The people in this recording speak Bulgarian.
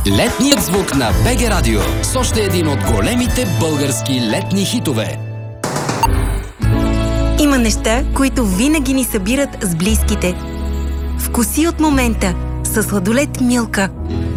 Летният звук на БГ Радио с още един от големите български летни хитове. Има неща, които винаги ни събират с близките. Вкуси от момента със сладолед Милка.